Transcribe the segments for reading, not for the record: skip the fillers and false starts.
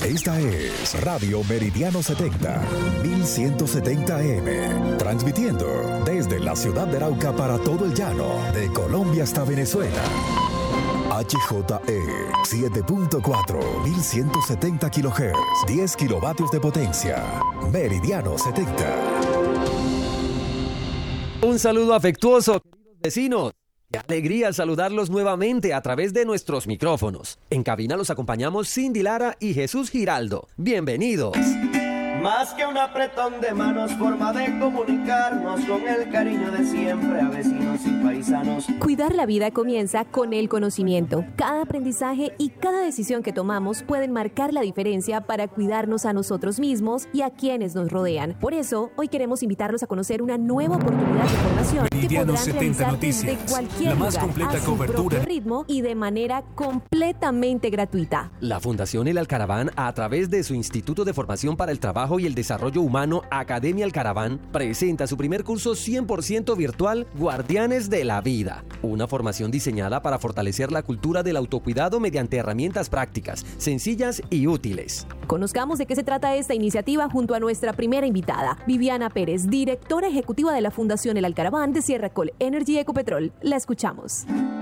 Esta es Radio Meridiano 70, 1170 AM, transmitiendo desde la ciudad de Arauca para todo el llano, de Colombia hasta Venezuela. HJE 7.4, 1170 kHz, 10 kilovatios de potencia. Meridiano 70. Un saludo afectuoso, queridos vecinos. Qué alegría saludarlos nuevamente a través de nuestros micrófonos. En cabina los acompañamos Cindy Lara y Jesús Giraldo. Bienvenidos. Más que un apretón de manos, forma de comunicarnos con el cariño de siempre a vecinos y paisanos. Cuidar la vida comienza con el conocimiento. Cada aprendizaje y cada decisión que tomamos pueden marcar la diferencia para cuidarnos a nosotros mismos y a quienes nos rodean. Por eso, hoy queremos invitarlos a conocer una nueva oportunidad de formación que podrán realizar desde cualquier la más lugar, completa a su cobertura, propio ritmo y de manera completamente gratuita. La Fundación El Alcaraván, a través de su Instituto de Formación para el Trabajo y el Desarrollo Humano, Academia Alcaraván, presenta su primer curso 100% virtual, Guardianes de la Vida. Una formación diseñada para fortalecer la cultura del autocuidado mediante herramientas prácticas, sencillas y útiles. Conozcamos de qué se trata esta iniciativa junto a nuestra primera invitada, Viviana Pérez, directora ejecutiva de la Fundación El Alcaraván de Sierra Col Energy Ecopetrol. La escuchamos.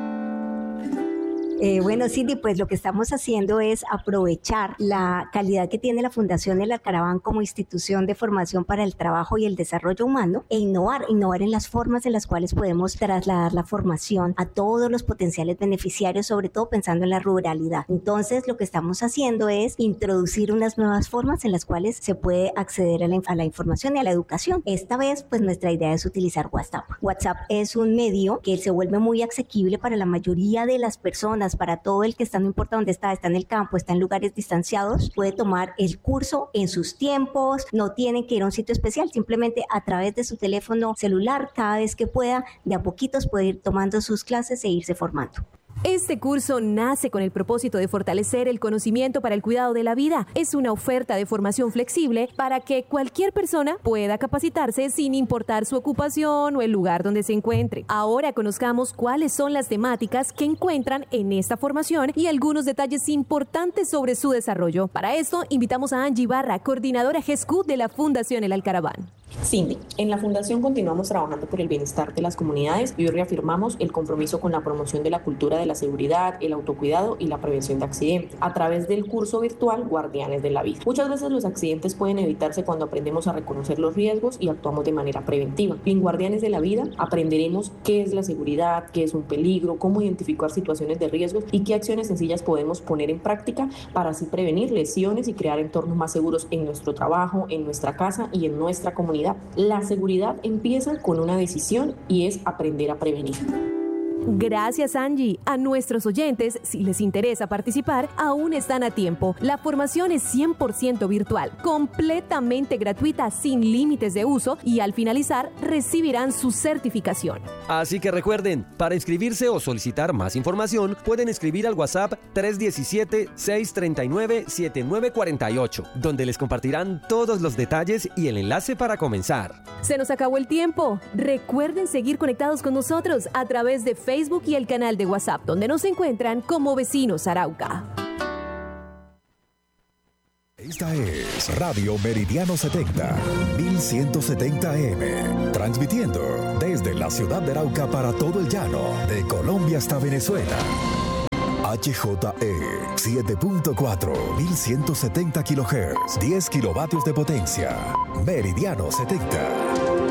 Bueno, Cindy, pues lo que estamos haciendo es aprovechar la calidad que tiene la Fundación El Alcaraván como institución de formación para el trabajo y el desarrollo humano e innovar en las formas en las cuales podemos trasladar la formación a todos los potenciales beneficiarios, sobre todo pensando en la ruralidad. Entonces, lo que estamos haciendo es introducir unas nuevas formas en las cuales se puede acceder a la información y a la educación. Esta vez, pues nuestra idea es utilizar WhatsApp. WhatsApp es un medio que se vuelve muy asequible para la mayoría de las personas, para todo el que está, no importa dónde está en el campo, está en lugares distanciados, puede tomar el curso en sus tiempos, no tienen que ir a un sitio especial, simplemente a través de su teléfono celular, cada vez que pueda, de a poquitos puede ir tomando sus clases e irse formando. Este curso nace con el propósito de fortalecer el conocimiento para el cuidado de la vida. Es una oferta de formación flexible para que cualquier persona pueda capacitarse sin importar su ocupación o el lugar donde se encuentre. Ahora conozcamos cuáles son las temáticas que encuentran en esta formación y algunos detalles importantes sobre su desarrollo. Para esto, invitamos a Angie Barra, coordinadora GESCU de la Fundación El Alcaraván. Cindy, en la Fundación continuamos trabajando por el bienestar de las comunidades y hoy reafirmamos el compromiso con la promoción de la cultura de la seguridad, el autocuidado y la prevención de accidentes a través del curso virtual Guardianes de la Vida. Muchas veces los accidentes pueden evitarse cuando aprendemos a reconocer los riesgos y actuamos de manera preventiva. En Guardianes de la Vida aprenderemos qué es la seguridad, qué es un peligro, cómo identificar situaciones de riesgos y qué acciones sencillas podemos poner en práctica para así prevenir lesiones y crear entornos más seguros en nuestro trabajo, en nuestra casa y en nuestra comunidad. La seguridad empieza con una decisión y es aprender a prevenir. Gracias, Angie. A nuestros oyentes, si les interesa participar, aún están a tiempo. La formación es 100% virtual, completamente gratuita, sin límites de uso y al finalizar recibirán su certificación. Así que recuerden, para inscribirse o solicitar más información, pueden escribir al WhatsApp 317-639-7948, donde les compartirán todos los detalles y el enlace para comenzar. Se nos acabó el tiempo. Recuerden seguir conectados con nosotros a través de Facebook y el canal de WhatsApp, donde nos encuentran como Vecinos Arauca. Esta es Radio Meridiano 70, 1170 AM, transmitiendo desde la ciudad de Arauca para todo el llano, de Colombia hasta Venezuela. HJE 7.4, 1170 kHz, 10 kilovatios de potencia. Meridiano 70.